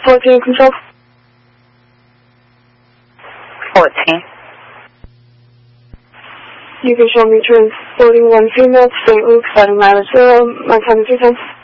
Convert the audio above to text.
14 control. 14. You can show me transporting 1 female to St. Luke's, Item Matter 0, my time is 3 times.